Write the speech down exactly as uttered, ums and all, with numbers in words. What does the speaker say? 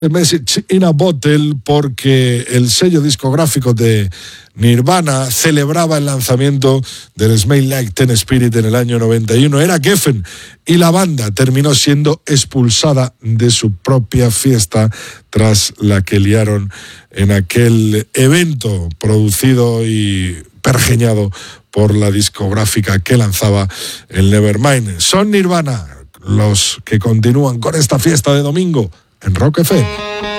Message in a Bottle, porque el sello discográfico de Nirvana celebraba el lanzamiento del Smells Like Teen Spirit en el año noventa y uno. Era Geffen y la banda terminó siendo expulsada de su propia fiesta tras la que liaron en aquel evento producido y pergeñado por la discográfica que lanzaba el Nevermind. Son Nirvana los que continúan con esta fiesta de domingo en Rock F M.